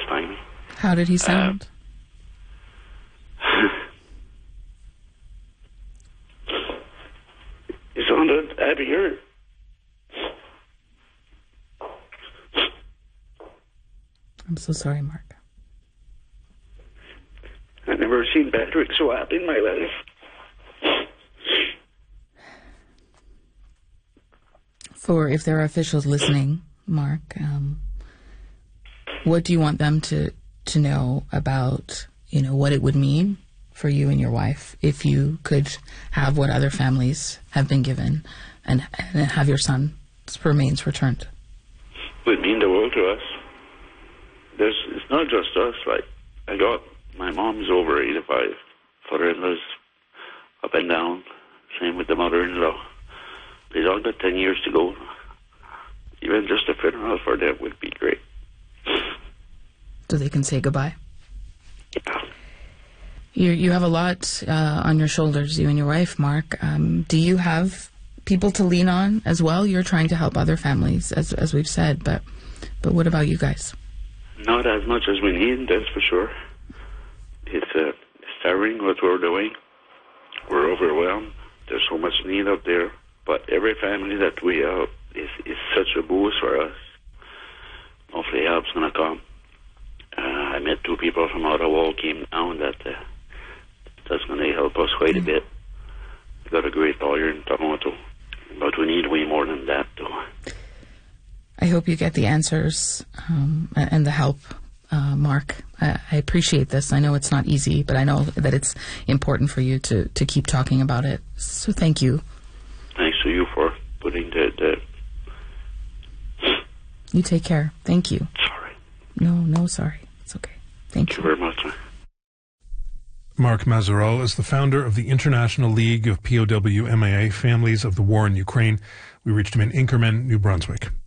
time. How did he sound? He sounded happier. I'm so sorry, Mark. I've never seen Patrick so happy in my life. For if there are officials listening, Mark, what do you want them to know about, what it would mean for you and your wife if you could have what other families have been given and have your son's remains returned? It would mean the world to us. It's not just us. I got my mom's over 85, father-in-law's up and down, same with the mother-in-law. They've all got 10 years to go. Even just a funeral for them would be great. So they can say goodbye? Yeah. You have a lot on your shoulders, you and your wife, Mark. Do you have people to lean on as well? You're trying to help other families, as we've said, but what about you guys? Not as much as we need, that's for sure. It's tiring what we're doing. We're overwhelmed. There's so much need up there. But every family that we help is such a boost for us. Hopefully help's going to come. I met 2 people from Ottawa came down that's going to help us quite a bit. We got a great lawyer in Toronto, but we need way more than that, though. I hope you get the answers and the help, Mark. I appreciate this. I know it's not easy, but I know that it's important for you to keep talking about it. So thank you. Thanks to you for putting the... You take care. Thank you. Sorry. No, sorry. It's okay. Thank you. Very much. Mark Mazereau is the founder of the International League of POW MIA Families of the War in Ukraine. We reached him in Inkerman, New Brunswick.